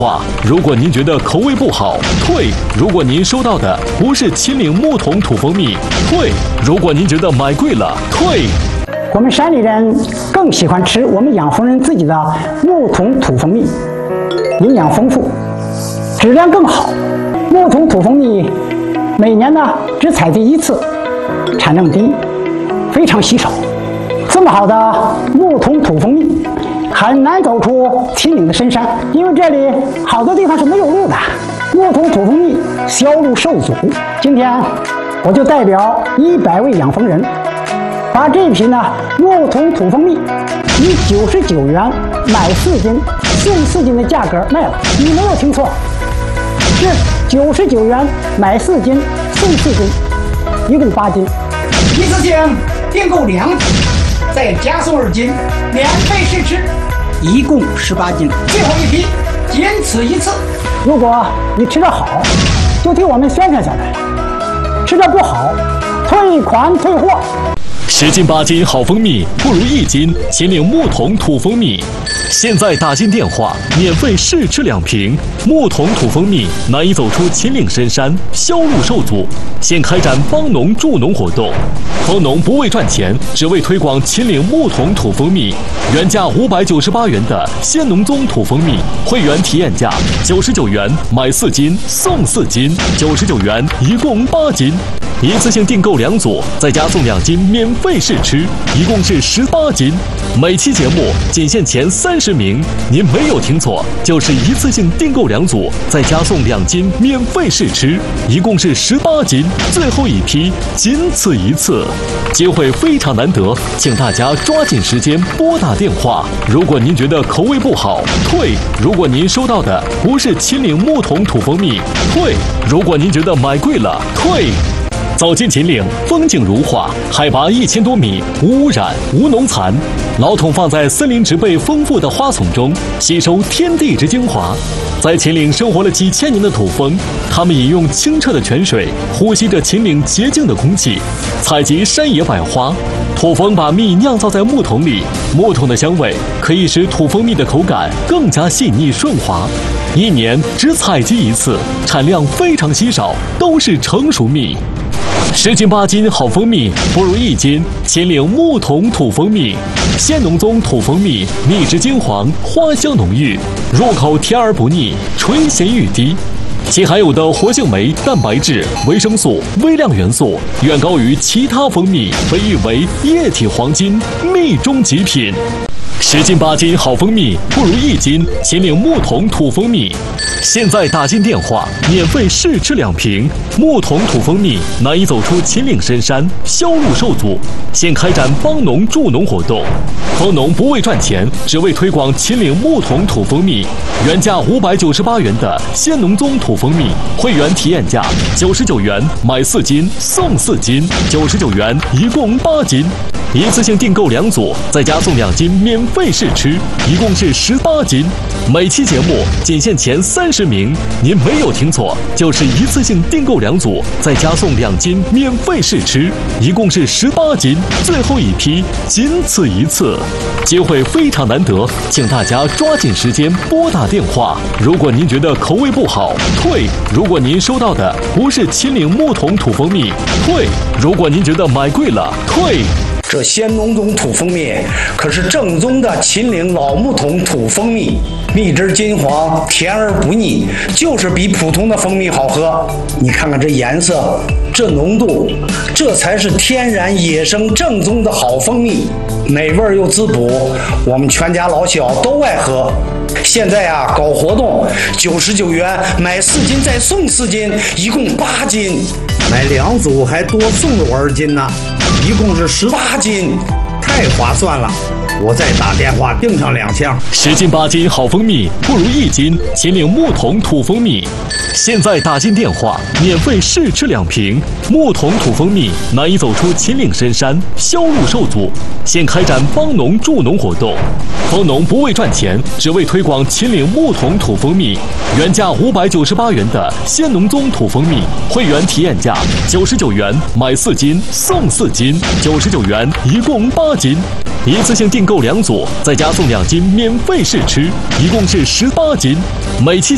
如果您觉得口味不好，退；如果您收到的不是秦岭木桶土蜂蜜，退；如果您觉得买贵了，退。 我们山里人更喜欢吃我们养蜂人自己的木桶土蜂蜜，营养丰富，质量更好。木桶土蜂蜜每年呢只采集一次，产量低，非常稀少。这么好的木桶土蜂蜜很难走出秦岭的深山，因为这里好多地方是没有路的。木桶土蜂蜜销路受阻，今天我就代表100位养蜂人，把这批呢木桶土蜂蜜以99元买4斤送4斤的价格卖了。你没有听错，是99元买4斤送4斤，一共8斤，一次性订购2斤，再加送2斤，免费试吃，一共18斤，最后一批仅此一次。如果你吃得好，就替我们宣传下来；吃得不好，退款退货。 10斤8斤好蜂蜜不如1斤秦岭木桶土蜂蜜。现在打进电话，免费试吃2瓶。木桶土蜂蜜难以走出秦岭深山，销路受阻。现开展帮农助农活动，蜂农不为赚钱，只为推广秦岭木桶土蜂蜜。原价598元的鲜农宗土蜂蜜，会员体验价99元买4斤送4斤，99元一共8斤。一次性订购2组，再加送2斤免费试吃，一共是18斤。每期节目仅限前30名，您没有听错，就是一次性订购2组，再加送2斤免费试吃，一共是18斤。最后一批，仅此一次，机会非常难得，请大家抓紧时间拨打电话。如果您觉得口味不好，退；如果您收到的不是秦岭木桶土蜂蜜，退；如果您觉得买贵了，退。走进秦岭，风景如画，海拔1000多米，无污染，无农残。老桶放在森林植被丰富的花丛中，吸收天地之精华。在秦岭生活了几千年的土蜂，它们饮用清澈的泉水，呼吸着秦岭洁净的空气，采集山野百花。土蜂把蜜酿造在木桶里，木桶的香味可以使土蜂蜜的口感更加细腻顺滑。1年只采集1次，产量非常稀少，都是成熟蜜。10斤8斤好蜂蜜不如1斤秦岭木桶土蜂蜜。鲜农宗土蜂蜜，蜜质金黄，花香浓郁，入口甜而不腻，醇咸欲滴。其含有的活性酶、蛋白质、维生素、微量元素远高于其他蜂蜜，被誉为液体黄金，蜜中极品。10斤8斤好蜂蜜不如1斤秦岭木桶土蜂蜜。现在打进电话，免费试吃2瓶。木桶土蜂蜜难以走出秦岭深山，销路受阻。现开展帮农助农活动，蜂农不为赚钱，只为推广秦岭木桶土蜂蜜。原价598元的鲜农宗土蜂蜜，会员体验价99元买4斤送4斤，99元一共8斤。一次性订购2组，再加送2斤免费试吃，一共是18斤。每期节目仅限前30名，您没有听错，就是一次性订购2组，再加送2斤免费试吃，一共是18斤。最后一批，仅此一次，机会非常难得，请大家抓紧时间拨打电话。如果您觉得口味不好，退；如果您收到的不是秦岭木桶土蜂蜜，退；如果您觉得买贵了，退。 这鲜农宗土蜂蜜可是正宗的秦岭老木桶土蜂蜜，蜜汁金黄，甜而不腻，就是比普通的蜂蜜好喝。你看看这颜色，这浓度，这才是天然野生正宗的好蜂蜜，美味又滋补，我们全家老小都爱喝。现在啊，搞活动，99元买4斤再送4斤，一共8斤，买2组还多送了我2斤呢，一共是18斤，太划算了。我再打电话订上2箱。 10斤8斤好蜂蜜不如1斤秦岭木桶土蜂蜜。现在打进电话，免费试吃2瓶。木桶土蜂蜜难以走出秦岭深山，销路受阻。现开展帮农助农活动，蜂农不为赚钱，只为推广秦岭木桶土蜂蜜。原价598元的鲜农宗土蜂蜜，会员体验价99元买4斤送4斤，99元一共8斤。一次性订购2组，再加送2斤免费试吃，一共是18斤。每期